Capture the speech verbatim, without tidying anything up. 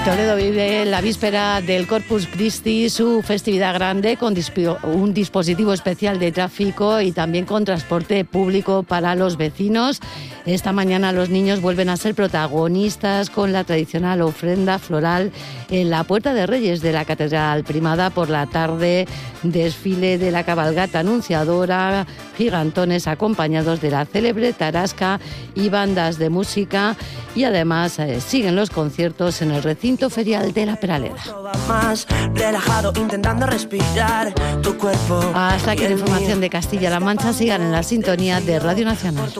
Toledo vive la víspera del Corpus Christi, su festividad grande, con un dispositivo especial de tráfico y también con transporte público para los vecinos. Esta mañana los niños vuelven a ser protagonistas con la tradicional ofrenda floral en la Puerta de Reyes de la Catedral Primada. Por la tarde, desfile de la cabalgata anunciadora, gigantones acompañados de la célebre tarasca y bandas de música, y además eh, siguen los conciertos en el recinto ferial de La Peraleda. Más relajado, intentando respirar tu cuerpo. Hasta aquí la información de Castilla-La Mancha. Sigan en la sintonía de Radio Nacional.